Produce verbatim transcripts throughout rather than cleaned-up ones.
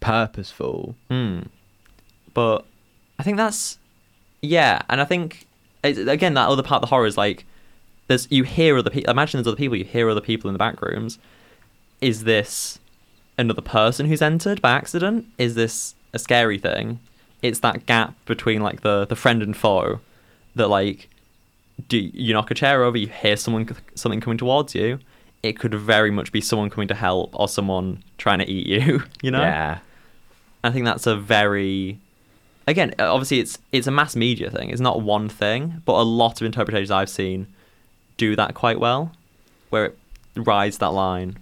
purposeful. Mm. But I think that's yeah, and I think it's, again that other part of the horror is like there's you hear other people. Imagine there's other people. You hear other people in the back rooms. Is this another person who's entered by accident? Is this a scary thing? It's that gap between like the the friend and foe that like do you knock a chair over, you hear someone something coming towards you. It could very much be someone coming to help or someone trying to eat you. You know? Yeah. I think that's a very again obviously it's it's a mass media thing. It's not one thing, but a lot of interpretations I've seen do that quite well, where it rides that line.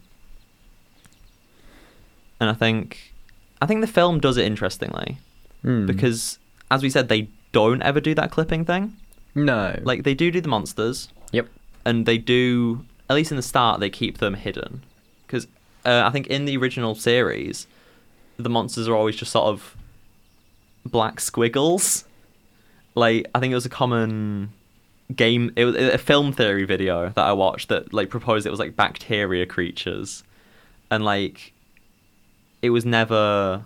And I think I think the film does it interestingly. Mm. Because, as we said, they don't ever do that clipping thing. No. Like, they do do the monsters. Yep. And they do, at least in the start, they keep them hidden. Because uh, I think in the original series, the monsters are always just sort of black squiggles. Like, I think it was a common game, it was a film theory video that I watched that, like, proposed it was, like, bacteria creatures. And, like, it was never...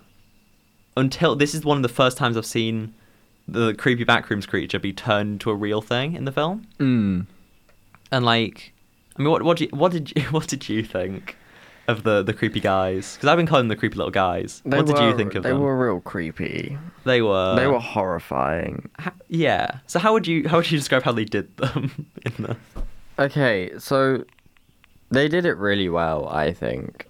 Until this is one of the first times I've seen the creepy backrooms creature be turned into a real thing in the film. Mm. And like, I mean, what what did you, what did you, what did you think of the, the creepy guys? Because I've been calling them the creepy little guys. They what were, did you think of they them? They were real creepy. They were. They were horrifying. Ha- yeah. So how would you how would you describe how they did them in the? Okay, so they did it really well, I think.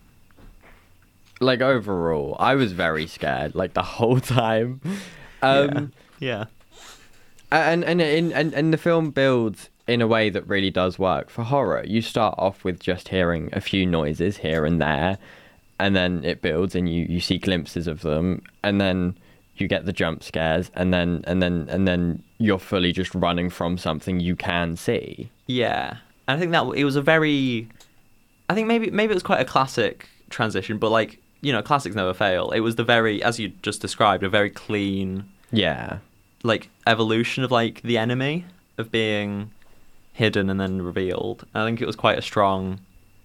Like, overall, I was very scared, like, the whole time. Um, yeah. yeah. And, and, and, and, and the film builds in a way that really does work. For horror, you start off with just hearing a few noises here and there, and then it builds and you, you see glimpses of them, and then you get the jump scares, and then, and then, and then you're fully just running from something you can see. Yeah. And I think that it was a very... I think maybe maybe it was quite a classic transition, but, like, you know, classics never fail. It was the very, as you just described, a very clean, yeah, like evolution of like the enemy of being hidden and then revealed. I think it was quite a strong,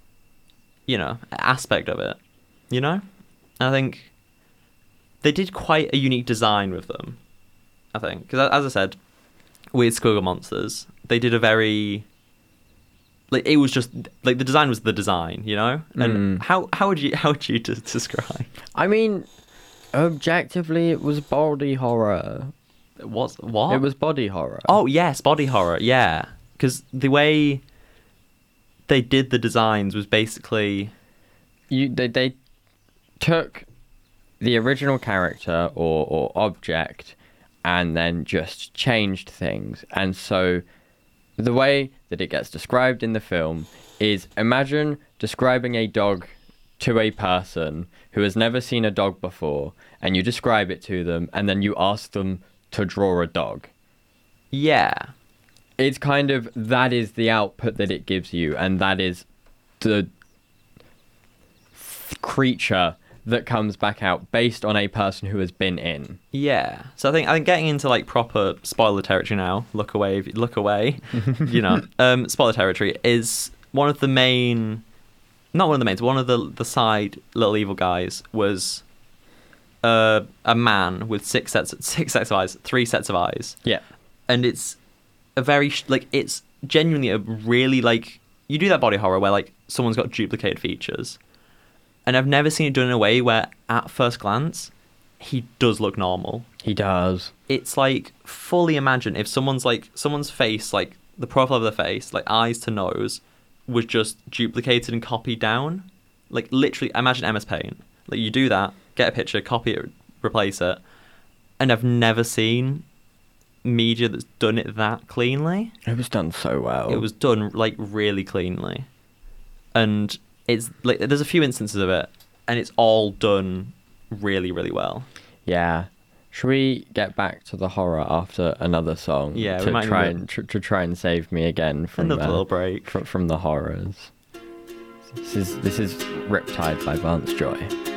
you know, aspect of it. You know, and I think they did quite a unique design with them. I think because as I said, with Squiggle Monsters, they did a very like it was just like the design was the design, you know. And mm. how how would you how would you t- describe? I mean, objectively, it was body horror. What what? It was body horror. Oh yes, body horror. Yeah, because the way they did the designs was basically you they they took the original character or or object and then just changed things, and so. The way that it gets described in the film is imagine describing a dog to a person who has never seen a dog before, and you describe it to them, and then you ask them to draw a dog. Yeah. It's kind of, that is the output that it gives you, and that is the creature that comes back out based on a person who has been in. Yeah. So I think I think getting into like proper spoiler territory now, look away, if you look away, you know, um, spoiler territory is one of the main, not one of the main, one of the the side little evil guys was uh, a man with six sets six sets of eyes, three sets of eyes. Yeah. And it's a very like it's genuinely a really like you do that body horror where like someone's got duplicated features. And I've never seen it done in a way where, at first glance, he does look normal. He does. It's like, fully imagine if someone's like, someone's face, like, the profile of their face, like, eyes to nose, was just duplicated and copied down. Like, literally, imagine M S Paint. Like, you do that, get a picture, copy it, replace it. And I've never seen media that's done it that cleanly. It was done so well. It was done, like, really cleanly. And... It's like there's a few instances of it, and it's all done really, really well. Yeah. Should we get back to the horror after another song? Yeah, to we might try need and tr- to try and save me again from another uh, little break from, from the horrors. This is this is Riptide by Vance Joy.